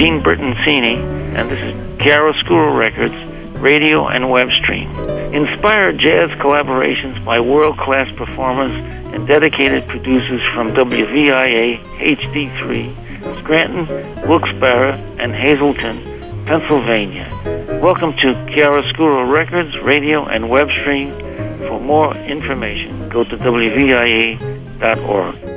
Gene Bertoncini, and this is Chiaroscuro Records, radio and web stream. Inspired jazz collaborations by world-class performers and dedicated producers from WVIA HD3, Scranton, Wilkes-Barre, and Hazleton, Pennsylvania. Welcome to Chiaroscuro Records, radio and web stream. For more information, go to WVIA.org.